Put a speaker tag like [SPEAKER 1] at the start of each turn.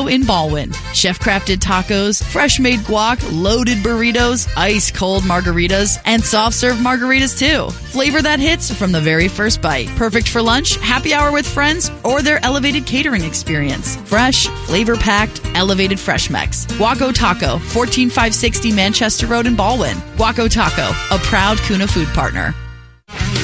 [SPEAKER 1] Taco in Baldwin. Chef-crafted tacos, fresh-made guac, loaded burritos, ice-cold margaritas, and soft-serve margaritas, too. Flavor that hits from the very first bite. Perfect for lunch, happy hour with friends, or their elevated catering experience. Fresh, flavor-packed, elevated Fresh Mex. Guaco Taco, 14560 Manchester Road in Baldwin. Guaco Taco, a proud Kuna food partner.